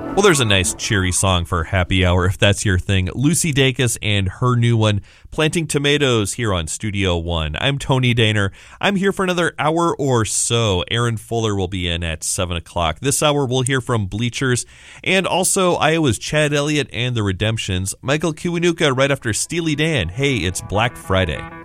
Well, there's a nice cheery song for happy hour if that's your thing. Lucy Dacus and her new one, Planting Tomatoes, here on Studio One. I'm Tony Daner. I'm here for another hour or so. Aaron Fuller will be in at 7 o'clock. This hour we'll hear from Bleachers and also Iowa's Chad Elliott and the Redemptions. Michael Kiwanuka right after Steely Dan. Hey, it's Black Friday.